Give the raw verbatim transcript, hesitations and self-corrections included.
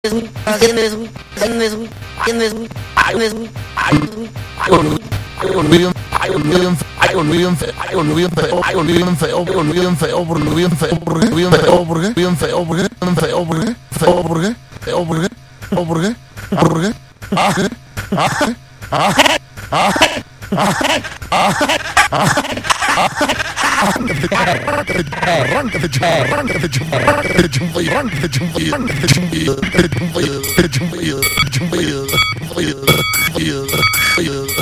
Arráncate, chumba, arráncate, chumba, arráncate, chumba, arráncate, chumba, arráncate, chumba, chumba, chumba, chumba, chumba, chumba, chumba,